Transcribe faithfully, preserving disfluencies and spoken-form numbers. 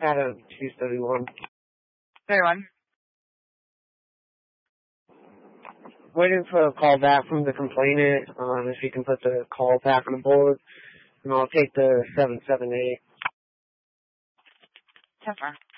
Adam, two seventy-one. thirty-one. Waiting for a call back from the complainant. Um, if you can put the call back on the board, and I'll take the seven seven eight. ten four.